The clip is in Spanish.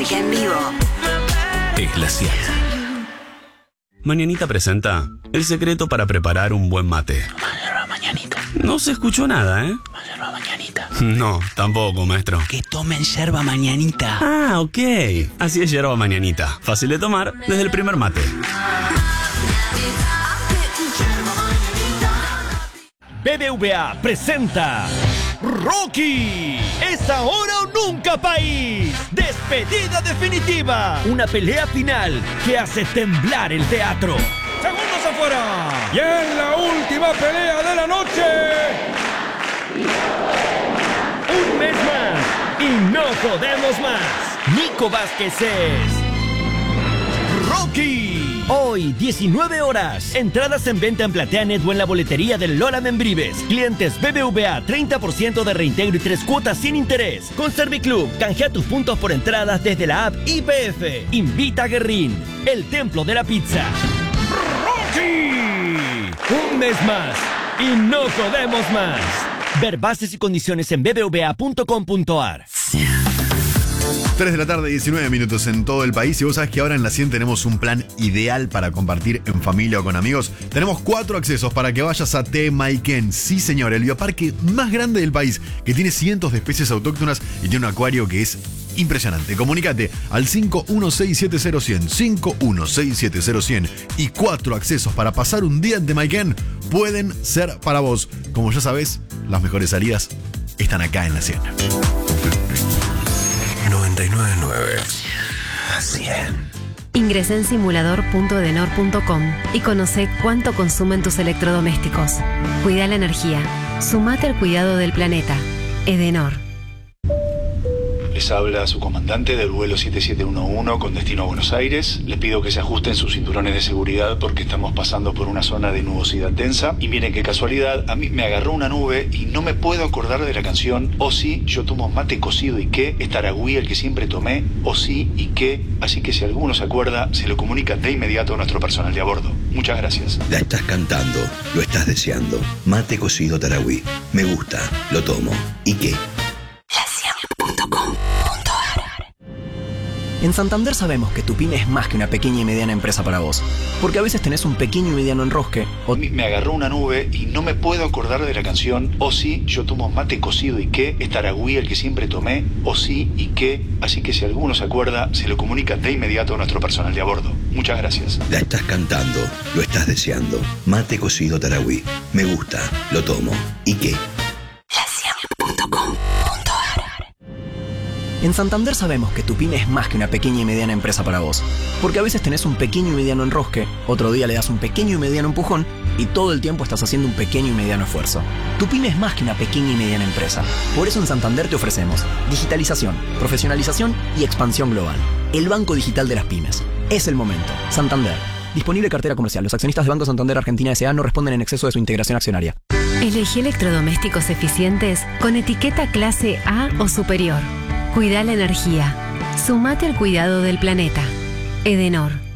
Música en vivo. Es Glacial. Mañanita presenta el secreto para preparar un buen mate. Mañanita. No se escuchó nada, ¿eh? Yerba mañanita. No, tampoco, maestro. Que tomen yerba mañanita. Ah, ok. Así es yerba mañanita. Fácil de tomar desde el primer mate. BBVA presenta Rocky, es ahora o nunca, país. Despedida definitiva, una pelea final que hace temblar el teatro. Segundos afuera, y en la última pelea de la noche, un mes más y no podemos más. Nico Vázquez es Rocky. Hoy, 19 horas. Entradas en venta en PlateaNet o en la boletería del Lola Membrives. Clientes BBVA, 30% de reintegro y 3 cuotas sin interés. Con Serviclub, canjea tus puntos por entradas desde la app IPF. Invita a Guerrín, el templo de la pizza. ¡Rocky! Un mes más y no podemos más. Ver bases y condiciones en bbva.com.ar. 3 de la tarde, 19 minutos en todo el país. Y vos sabés que ahora en la 100 tenemos un plan ideal para compartir en familia o con amigos. Tenemos 4 accesos para que vayas a Temayquén. Sí, señor, el bioparque más grande del país, que tiene cientos de especies autóctonas y tiene un acuario que es impresionante. Comunícate al 51670100, 51670100, y 4 accesos para pasar un día en Temayquén pueden ser para vos. Como ya sabés, las mejores salidas están acá en la 100. 99.9 100. Ingresa en simulador.edenor.com y conoce cuánto consumen tus electrodomésticos. Cuida la energía. Sumate al cuidado del planeta. Edenor. Les habla su comandante del vuelo 7711 con destino a Buenos Aires. Les pido que se ajusten sus cinturones de seguridad porque estamos pasando por una zona de nubosidad densa. Y miren qué casualidad, a mí me agarró una nube y no me puedo acordar de la canción O sí, yo tomo mate cocido y qué, es Taragüí el que siempre tomé, O sí y qué. Así que si alguno se acuerda, se lo comunica de inmediato a nuestro personal de a bordo. Muchas gracias. La estás cantando, lo estás deseando. Mate cocido Taragüí. Me gusta, lo tomo. ¿Y qué? En Santander sabemos que tu pyme es más que una pequeña y mediana empresa para vos. Porque a veces tenés un pequeño y mediano enrosque. A mí me agarró una nube y no me puedo acordar de la canción O sí, yo tomo mate cocido y qué, es Taragüí el que siempre tomé, O sí y qué. Así que si alguno se acuerda, se lo comunica de inmediato a nuestro personal de a bordo. Muchas gracias. La estás cantando, lo estás deseando. Mate cocido Taragüí. Me gusta, lo tomo. ¿Y qué? En Santander sabemos que tu pyme es más que una pequeña y mediana empresa para vos. Porque a veces tenés un pequeño y mediano enrosque, otro día le das un pequeño y mediano empujón y todo el tiempo estás haciendo un pequeño y mediano esfuerzo. Tu pyme es más que una pequeña y mediana empresa. Por eso en Santander te ofrecemos digitalización, profesionalización y expansión global. El banco digital de las pymes. Es el momento. Santander. Disponible cartera comercial. Los accionistas de Banco Santander Argentina S.A. no responden en exceso de su integración accionaria. Elegí electrodomésticos eficientes con etiqueta clase A o superior. Cuida la energía. Sumate al cuidado del planeta. Edenor.